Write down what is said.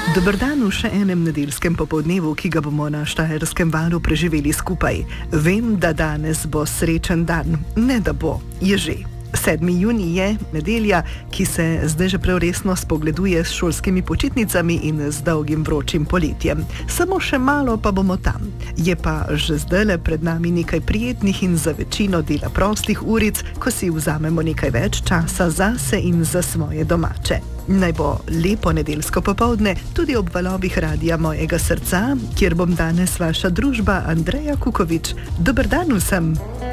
Dober dan v še enem nedeljskem popoldnevu, ki ga bomo na Štajerskem valu preživeli skupaj. Vem, da danes bo srečen dan. Ne da bo, je že. 7. junij je nedelja, ki se zdaj že prav resno spogleduje s šolskimi počitnicami in z dolgim vročim poletjem. Samo še malo pa bomo tam. Je pa že zdajle pred nami nekaj prijetnih in za večino dela prostih uric, ko si vzamemo nekaj več časa zase in za svoje domače. Naj bo lepo nedeljsko popoldne tudi ob valovih Radia Mojega srca, kjer bom danes vaša družba Andreja Kukovič. Dober dan vsem!